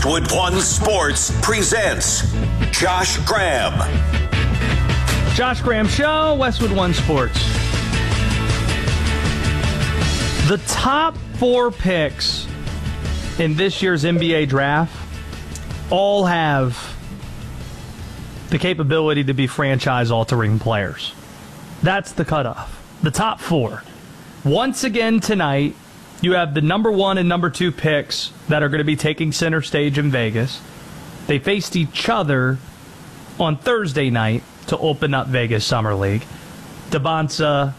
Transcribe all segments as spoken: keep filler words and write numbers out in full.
Westwood One Sports presents Josh Graham. Josh Graham Show, Westwood One Sports. The top four picks in this year's N B A draft all have the capability to be franchise-altering players. That's the cutoff. The top four. Once again tonight, you have the number one and number two picks that are going to be taking center stage in Vegas. They faced each other on Thursday night to open up Vegas Summer League. Dembonsa,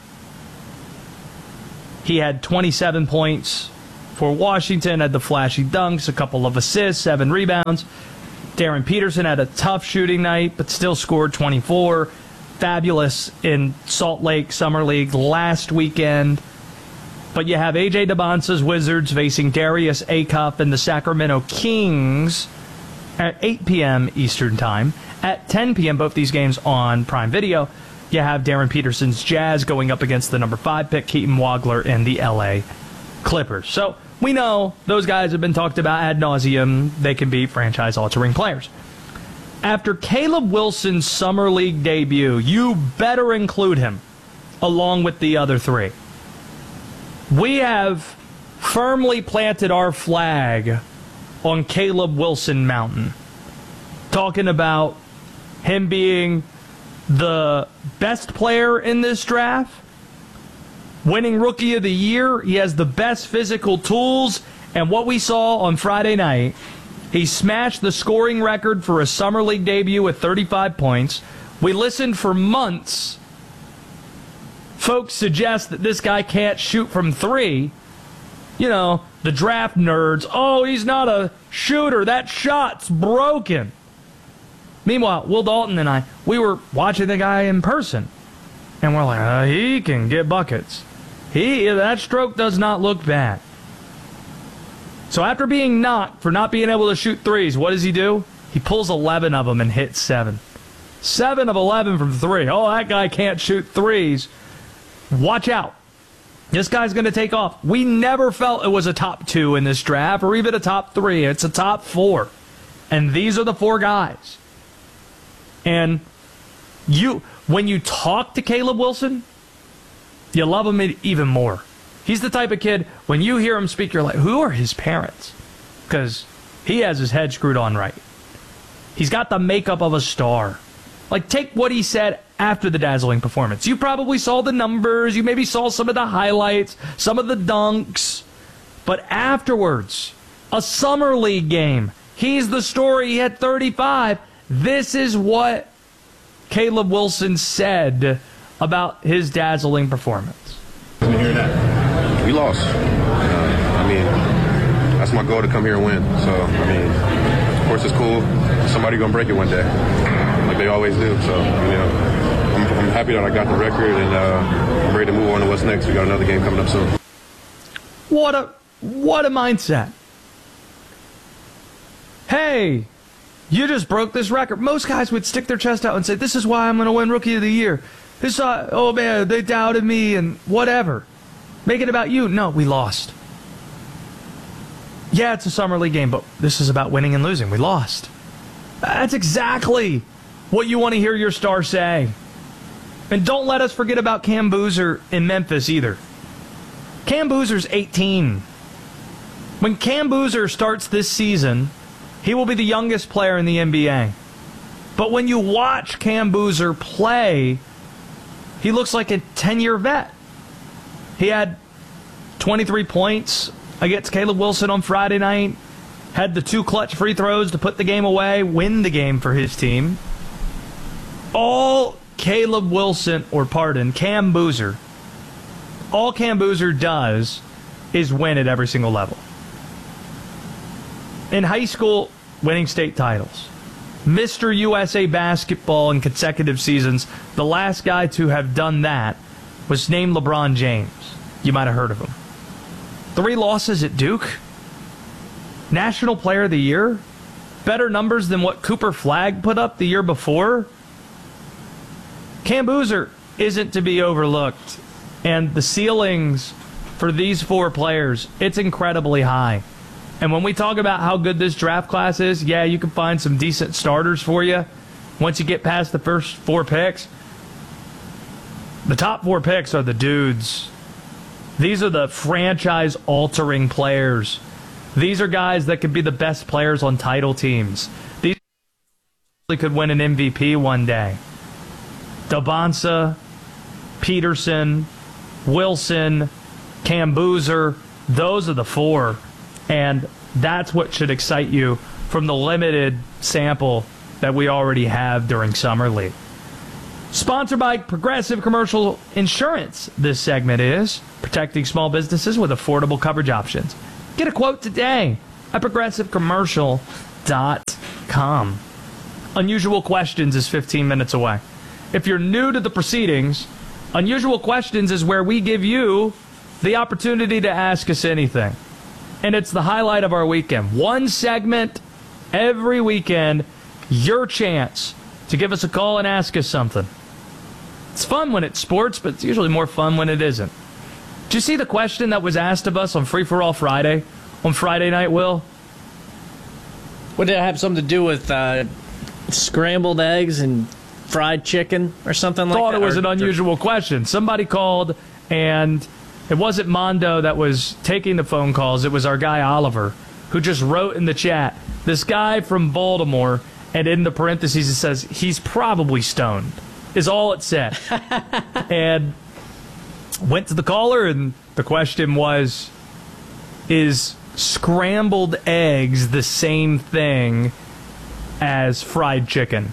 he had twenty-seven points for Washington, had the flashy dunks, a couple of assists, seven rebounds. Darren Peterson had a tough shooting night, but still scored twenty-four. Fabulous in Salt Lake Summer League last weekend. But you have A J Dembonsa's Wizards facing Darius Acuff and the Sacramento Kings at eight p.m. Eastern Time. At ten p.m., both these games on Prime Video, you have Darren Peterson's Jazz going up against the number five pick, Keaton Wagler, and the L A Clippers. So we know those guys have been talked about ad nauseum. They can be franchise-altering players. After Caleb Wilson's Summer League debut, you better include him along with the other three. We have firmly planted our flag on Caleb Wilson Mountain, talking about him being the best player in this draft, winning Rookie of the Year. He has the best physical tools, and what we saw on Friday night, he smashed the scoring record for a Summer League debut with thirty-five points. We listened for months. Folks suggest that this guy can't shoot from three. You know, the draft nerds, oh, he's not a shooter. That shot's broken. Meanwhile, Will Dalton and I, we were watching the guy in person, and we're like, uh, he can get buckets. He that stroke does not look bad. So after being knocked for not being able to shoot threes, what does he do? He pulls eleven of them and hits seven. Seven of eleven from three. Oh, that guy can't shoot threes. Watch out. This guy's going to take off. We never felt it was a top two in this draft or even a top three. It's a top four. And these are the four guys. And you, when you talk to Caleb Wilson, you love him even more. He's the type of kid, when you hear him speak, you're like, who are his parents? Because he has his head screwed on right. He's got the makeup of a star. Like, take what he said after the dazzling performance. You probably saw the numbers. You maybe saw some of the highlights, some of the dunks. But afterwards, a Summer League game. He's the story. He had thirty-five. This is what Caleb Wilson said about his dazzling performance. Hear that? We lost. Uh, I mean, that's my goal, to come here and win. So, I mean, of course it's cool. Somebody's going to break it one day, like they always do. So, you know, I'm, I'm happy that I got the record, and uh, I'm ready to move on to what's next. We got another game coming up soon. What a, what a mindset. Hey, you just broke this record. Most guys would stick their chest out and say, this is why I'm going to win Rookie of the Year. This, uh, oh man, they doubted me and whatever. Make it about you. No, we lost. Yeah, it's a Summer League game, but this is about winning and losing. We lost. That's exactly what you want to hear your star say. And don't let us forget about Cam Boozer in Memphis either. Cam Boozer's eighteen. When Cam Boozer starts this season, he will be the youngest player in the N B A. But when you watch Cam Boozer play, he looks like a ten-year vet. He had twenty-three points against Caleb Wilson on Friday night. Had the two clutch free throws to put the game away, win the game for his team. All Caleb Wilson, or pardon, Cam Boozer, all Cam Boozer does is win at every single level. In high school, winning state titles. Mister U S A basketball in consecutive seasons. The last guy to have done that was named LeBron James. You might have heard of him. Three losses at Duke. National Player of the Year. Better numbers than what Cooper Flagg put up the year before. Cam Boozer isn't to be overlooked. And the ceilings for these four players, it's incredibly high. And when we talk about how good this draft class is, yeah, you can find some decent starters for you once you get past the first four picks. The top four picks are the dudes. These are the franchise-altering players. These are guys that could be the best players on title teams. These could win an M V P one day. Dabonsa, Peterson, Wilson, Cam Boozer, those are the four. And that's what should excite you from the limited sample that we already have during Summer League. Sponsored by Progressive Commercial Insurance, this segment is protecting small businesses with affordable coverage options. Get a quote today at progressive commercial dot com. Unusual Questions is fifteen minutes away. If you're new to the proceedings, Unusual Questions is where we give you the opportunity to ask us anything. And it's the highlight of our weekend. One segment every weekend, your chance to give us a call and ask us something. It's fun when it's sports, but it's usually more fun when it isn't. Did you see the question that was asked of us on Free For All Friday, on Friday night, Will? What did it have something to do with uh, scrambled eggs and fried chicken or something like that? Thought it was or, an unusual or... question. Somebody called, and it wasn't Mondo that was taking the phone calls. It was our guy Oliver, who just wrote in the chat, this guy from Baltimore, and in the parentheses it says, he's probably stoned, is all it said. And went to the caller, and the question was, is scrambled eggs the same thing as fried chicken?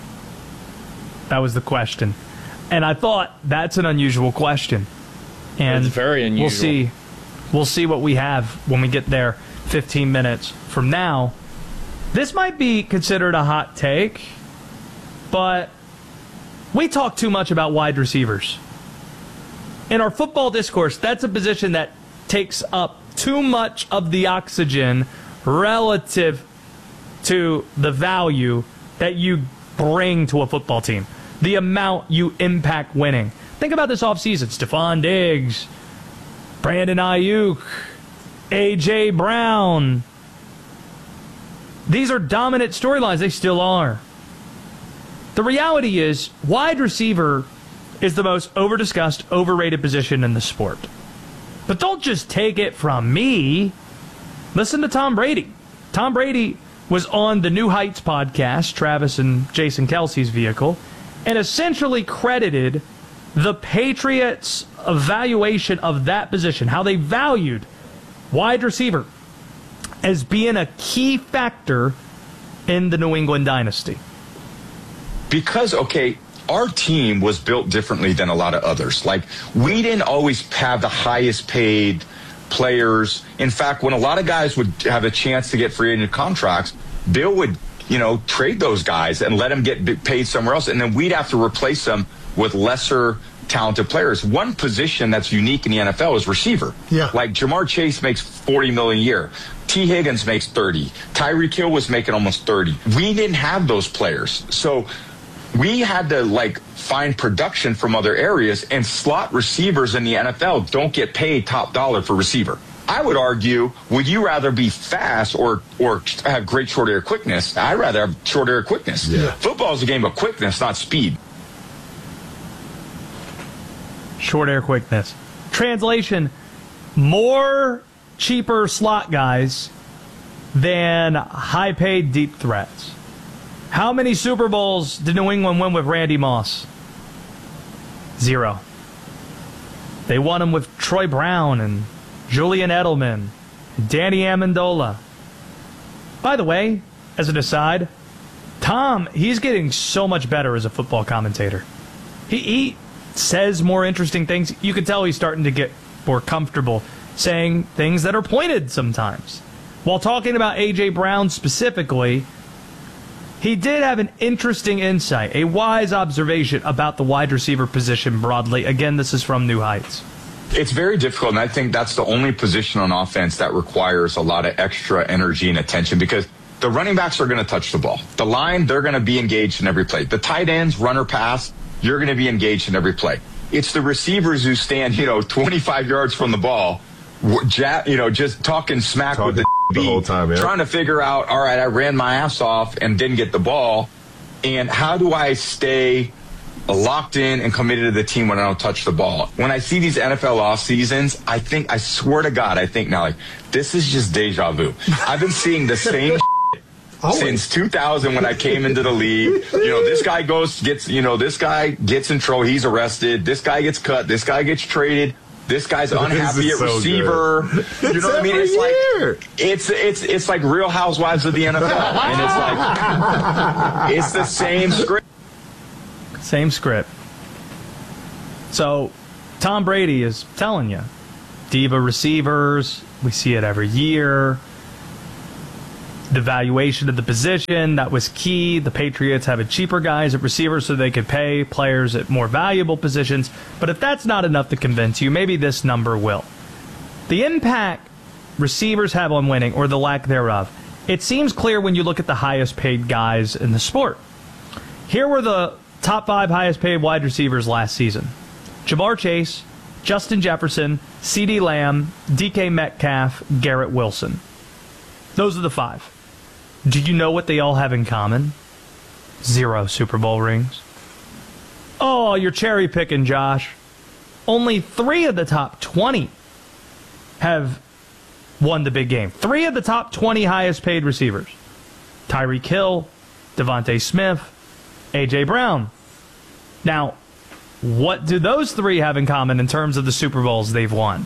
That was the question. And I thought, that's an unusual question. And it's very unusual. We'll see. We'll see what we have when we get there fifteen minutes from now. This might be considered a hot take, but we talk too much about wide receivers. In our football discourse, that's a position that takes up too much of the oxygen relative to the value that you bring to a football team, the amount you impact winning. Think about this offseason. Stephon Diggs, Brandon Ayuk, A J. Brown. These are dominant storylines. They still are. The reality is, wide receiver is the most over-discussed, overrated position in the sport. But don't just take it from me. Listen to Tom Brady. Tom Brady was on the New Heights podcast, Travis and Jason Kelsey's vehicle, and essentially credited the Patriots' evaluation of that position, how they valued wide receiver, as being a key factor in the New England dynasty. Because, okay, our team was built differently than a lot of others. Like, we didn't always have the highest paid players. In fact, when a lot of guys would have a chance to get free agent contracts, Bill would, you know, trade those guys and let them get paid somewhere else. And then we'd have to replace them with lesser talented players. One position that's unique in the N F L is receiver. Yeah. Like Jamar Chase makes forty million dollars a year. T. Higgins makes thirty. Tyreek Hill was making almost thirty. We didn't have those players. So we had to, like, find production from other areas, and slot receivers in the N F L don't get paid top dollar for receiver. I would argue, would you rather be fast or or have great short area quickness? I'd rather have short area quickness. Yeah. Football is a game of quickness, not speed. Short air quickness. Translation, more cheaper slot guys than high-paid deep threats. How many Super Bowls did New England win with Randy Moss? Zero. They won them with Troy Brown and Julian Edelman and Danny Amendola. By the way, as an aside, Tom, he's getting so much better as a football commentator. He, he says more interesting things. You can tell he's starting to get more comfortable saying things that are pointed sometimes. While talking about A J. Brown specifically, he did have an interesting insight, a wise observation about the wide receiver position broadly. Again, this is from New Heights. It's very difficult, and I think that's the only position on offense that requires a lot of extra energy and attention, because the running backs are going to touch the ball. The line, they're going to be engaged in every play. The tight ends, run or pass, you're going to be engaged in every play. It's the receivers who stand, you know, twenty-five yards from the ball, you know, just talking smack Talking. with the be whole time, yeah. trying to figure out, all right, I ran my ass off and didn't get the ball, and how do I stay locked in and committed to the team when I don't touch the ball? When I see these N F L off seasons, I think, I swear to God, I think now, like, this is just deja vu. I've been seeing the same since two thousand when I came into the league. You know, this guy goes, gets, you know, this guy gets in trouble, he's arrested, this guy gets cut, this guy gets traded. This guy's unhappy This at is so receiver. good. You know what I mean? every It's year. like it's it's it's like Real Housewives of the N F L, and it's like it's the same script. Same script. So, Tom Brady is telling you, diva receivers. We see it every year. The valuation of the position, that was key. The Patriots having cheaper guys at receivers so they could pay players at more valuable positions. But if that's not enough to convince you, maybe this number will. The impact receivers have on winning, or the lack thereof, it seems clear when you look at the highest paid guys in the sport. Here were the top five highest paid wide receivers last season. Jamar Chase, Justin Jefferson, CeeDee Lamb, D K Metcalf, Garrett Wilson. Those are the five. Do you know what they all have in common? Zero Super Bowl rings. Oh, you're cherry picking, Josh. Only three of the top twenty have won the big game. Three of the top twenty highest paid receivers. Tyreek Hill, Devontae Smith, A J Brown. Now, what do those three have in common in terms of the Super Bowls they've won?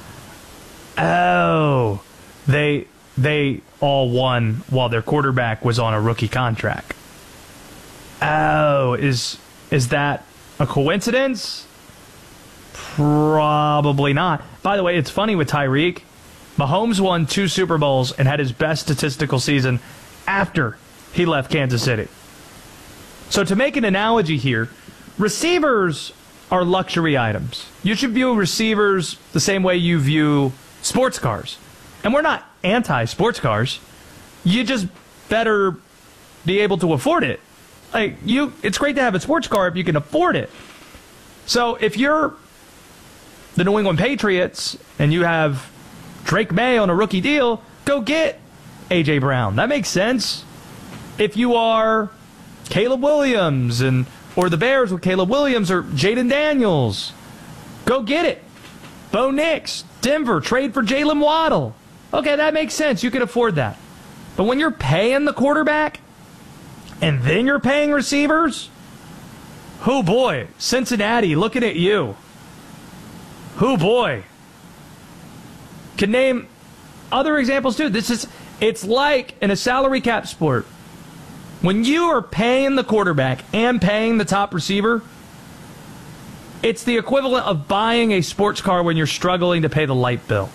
Oh, they... They all won while their quarterback was on a rookie contract. Oh, is is that a coincidence? Probably not. By the way, it's funny with Tyreek. Mahomes won two Super Bowls and had his best statistical season after he left Kansas City. So to make an analogy here, receivers are luxury items. You should view receivers the same way you view sports cars. And we're not anti-sports cars. You just better be able to afford it. Like you, it's great to have a sports car if you can afford it. So if you're the New England Patriots and you have Drake May on a rookie deal, go get A J Brown. That makes sense. If you are Caleb Williams and or the Bears with Caleb Williams or Jaden Daniels, go get it. Bo Nix, Denver, trade for Jalen Waddle. Okay, that makes sense. You can afford that. But when you're paying the quarterback and then you're paying receivers, oh boy, Cincinnati, looking at you. Oh boy. Can name other examples too. This is, it's like in a salary cap sport. When you are paying the quarterback and paying the top receiver, it's the equivalent of buying a sports car when you're struggling to pay the light bill.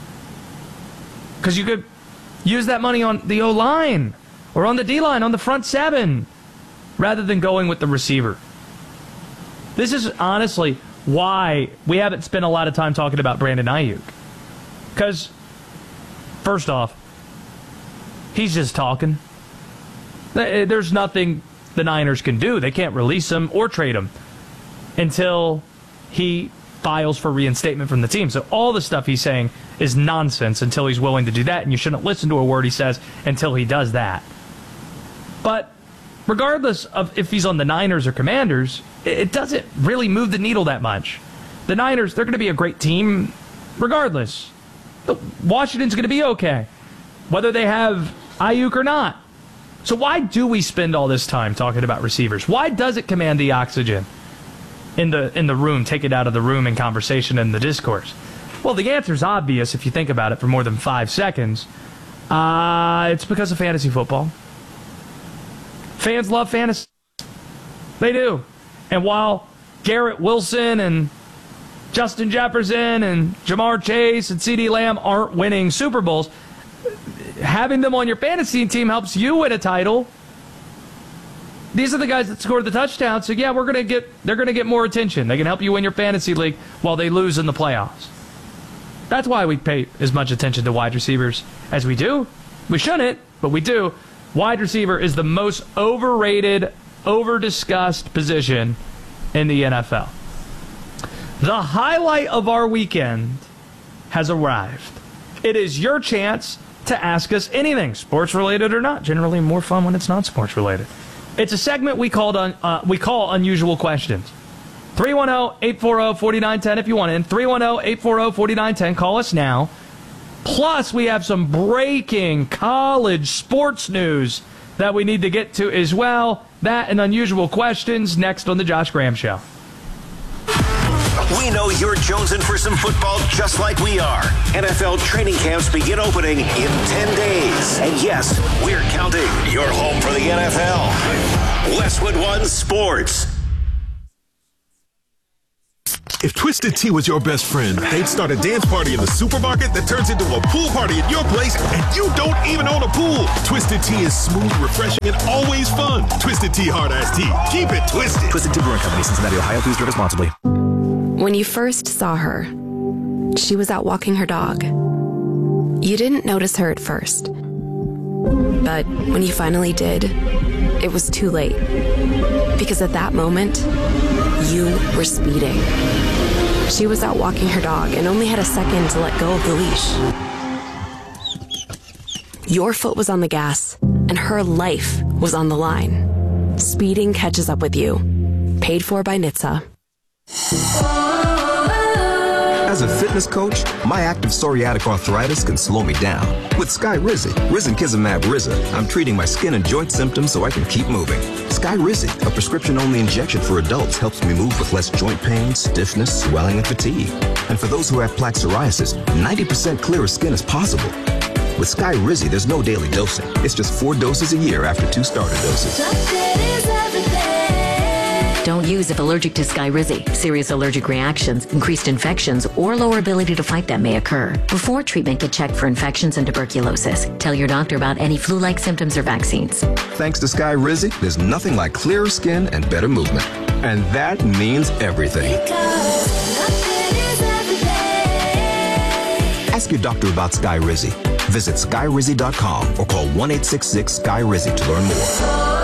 Because you could use that money on the O-line or on the D-line, on the front seven, rather than going with the receiver. This is honestly why we haven't spent a lot of time talking about Brandon Ayuk. Because, first off, he's just talking. There's nothing the Niners can do. They can't release him or trade him until he files for reinstatement from the team. So all the stuff he's saying is nonsense until he's willing to do that, and you shouldn't listen to a word he says until he does that. But regardless of if he's on the Niners or Commanders, it doesn't really move the needle that much. The Niners, they're going to be a great team regardless. Washington's going to be okay, whether they have Ayuk or not. So why do we spend all this time talking about receivers? Why does it command the oxygen in the in the room, take it out of the room in conversation and the discourse? Well, the answer's obvious if you think about it for more than five seconds. Uh, it's because of fantasy football. Fans love fantasy. They do. And while Garrett Wilson and Justin Jefferson and Jamar Chase and CeeDee Lamb aren't winning Super Bowls, having them on your fantasy team helps you win a title. These are the guys that scored the touchdown, so yeah, we're gonna get they're gonna get more attention. They can help you win your fantasy league while they lose in the playoffs. That's why we pay as much attention to wide receivers as we do. We shouldn't, but we do. Wide receiver is the most overrated, over-discussed position in the N F L. The highlight of our weekend has arrived. It is your chance to ask us anything, sports related or not. Generally more fun when it's not sports related. It's a segment we called un, uh, we call Unusual Questions. three one zero, eight four zero, four nine one zero if you want in. three one zero, eight four zero, four nine one zero. Call us now. Plus, we have some breaking college sports news that we need to get to as well. That and Unusual Questions next on The Josh Graham Show. We know you're jonesing for some football just like we are. N F L training camps begin opening in ten days. And yes, we're counting. You're home for the N F L. Westwood One Sports. If Twisted Tea was your best friend, they'd start a dance party in the supermarket that turns into a pool party at your place, and you don't even own a pool. Twisted Tea is smooth, refreshing, and always fun. Twisted Tea Hard Iced Tea. Keep it twisted. Twisted Tea Brewing Company, Cincinnati, Ohio. Please drink responsibly. When you first saw her, she was out walking her dog. You didn't notice her at first. But when you finally did, it was too late. Because at that moment, you were speeding. She was out walking her dog and only had a second to let go of the leash. Your foot was on the gas, and her life was on the line. Speeding catches up with you. Paid for by N H T S A. As a fitness coach, my active psoriatic arthritis can slow me down. With Skyrizi, Risankizumab Riza, I'm treating my skin and joint symptoms so I can keep moving. Skyrizi, a prescription-only injection for adults, helps me move with less joint pain, stiffness, swelling, and fatigue. And for those who have plaque psoriasis, ninety percent clearer skin is possible. With Skyrizi, there's no daily dosing. It's just four doses a year after two starter doses. Don't use if allergic to Skyrizi. Serious allergic reactions, increased infections, or lower ability to fight them may occur. Before treatment, get checked for infections and tuberculosis. Tell your doctor about any flu-like symptoms or vaccines. Thanks to Skyrizi, there's nothing like clearer skin and better movement. And that means everything. Ask your doctor about Skyrizi. Visit Skyrizi dot com or call one eight six six Sky Rizi to learn more.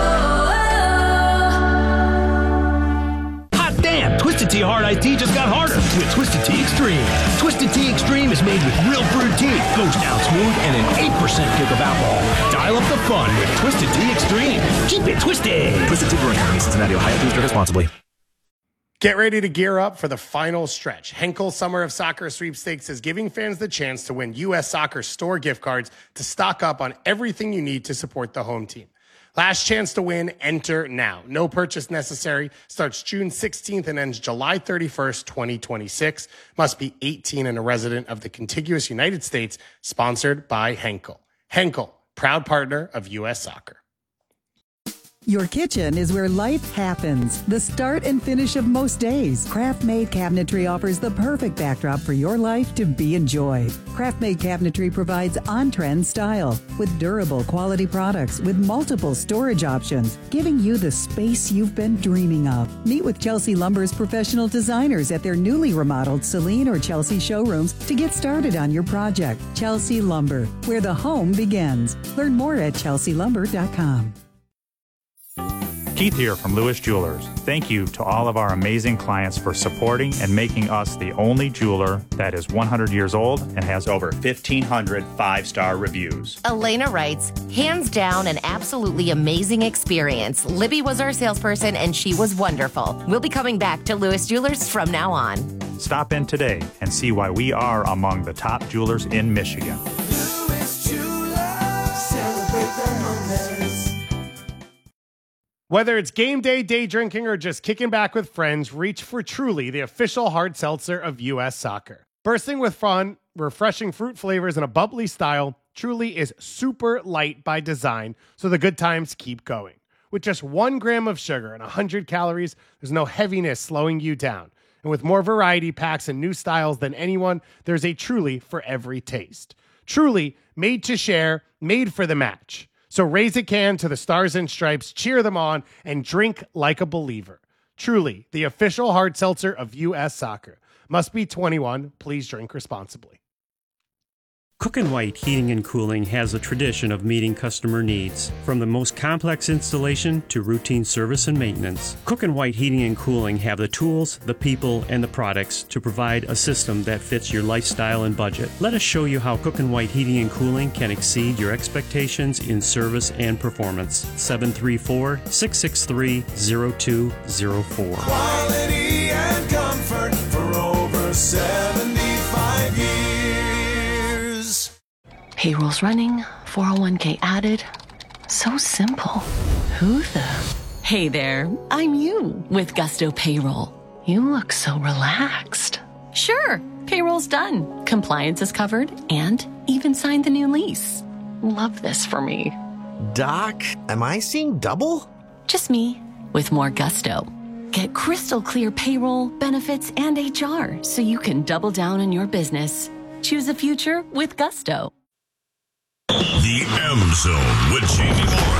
Damn, Twisted Tea Hard Iced Tea just got harder with Twisted Tea Extreme. Twisted Tea Extreme is made with real brewed tea, goes down smooth, and an eight percent kick of alcohol. Dial up the fun with Twisted Tea Extreme. Keep it twisted. Twisted Tea Brewing Company, Cincinnati, Ohio. Please drink responsibly. Get ready to gear up for the final stretch. Henkel Summer of Soccer Sweepstakes is giving fans the chance to win U S Soccer store gift cards to stock up on everything you need to support the home team. Last chance to win, enter now. No purchase necessary. Starts June sixteenth and ends July thirty-first, twenty twenty-six. Must be eighteen and a resident of the contiguous United States. Sponsored by Henkel. Henkel, proud partner of U S Soccer. Your kitchen is where life happens. The start and finish of most days. Craft-Made Cabinetry offers the perfect backdrop for your life to be enjoyed. Craft-Made Cabinetry provides on-trend style with durable quality products with multiple storage options, giving you the space you've been dreaming of. Meet with Chelsea Lumber's professional designers at their newly remodeled Celine or Chelsea showrooms to get started on your project. Chelsea Lumber, where the home begins. Learn more at chelsea lumber dot com. Keith here from Lewis Jewelers. Thank you to all of our amazing clients for supporting and making us the only jeweler that is one hundred years old and has over fifteen hundred five-star reviews. Elena writes, hands down, an absolutely amazing experience. Libby was our salesperson and she was wonderful. We'll be coming back to Lewis Jewelers from now on. Stop in today and see why we are among the top jewelers in Michigan. Lewis Jewelers, celebrate the moments. Whether it's game day, day drinking, or just kicking back with friends, reach for Truly, the official hard seltzer of U S Soccer. Bursting with fun, refreshing fruit flavors, and a bubbly style, Truly is super light by design, so the good times keep going. With just one gram of sugar and one hundred calories, there's no heaviness slowing you down. And with more variety packs and new styles than anyone, there's a Truly for every taste. Truly, made to share, made for the match. So raise a can to the Stars and Stripes, cheer them on, and drink like a believer. Truly, the official hard seltzer of U S Soccer. Must be twenty-one. Please drink responsibly. Cook and White Heating and Cooling has a tradition of meeting customer needs. From the most complex installation to routine service and maintenance, Cook and White Heating and Cooling have the tools, the people, and the products to provide a system that fits your lifestyle and budget. Let us show you how Cook and White Heating and Cooling can exceed your expectations in service and performance. seven three four, six six three, zero two zero four. Quality and comfort for over seventy-five years. Payroll's running, four oh one k added. So simple. Who the? Hey there, I'm you with Gusto Payroll. You look so relaxed. Sure, payroll's done. Compliance is covered and even signed the new lease. Love this for me. Doc, am I seeing double? Just me with more gusto. Get crystal clear payroll, benefits, and H R so you can double down on your business. Choose a future with Gusto. The M Zone with Jamie Morris.